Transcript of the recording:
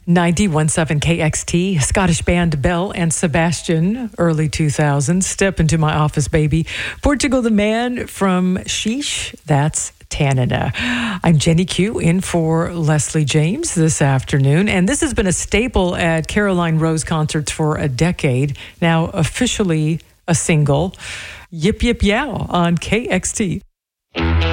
91.7 KXT, Scottish band Belle and Sebastian, early 2000s, Step Into My Office Baby. Portugal the Man from Sheesh, that's Tanana. I'm Jenny Q in for Leslie James this afternoon, and this has been a staple at Caroline Rose concerts for a decade, now officially a single. Yip Yip Yow on KXT.